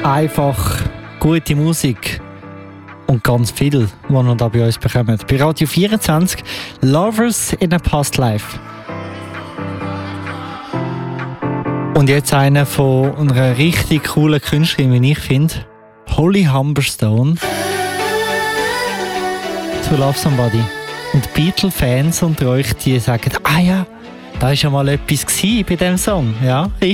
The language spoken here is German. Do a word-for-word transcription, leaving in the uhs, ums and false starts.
einfach gute Musik und ganz viel, was ihr da bei uns bekommt. Bei Radio vierundzwanzig, Lovers in a Past Life. Und jetzt einer von einer richtig coolen Künstlerin, wie ich finde, Holly Humberstone. To Love Somebody. Und Beatle-Fans unter euch, die sagen, ah ja, da war ja mal etwas bei diesem Song. Ja, richtig.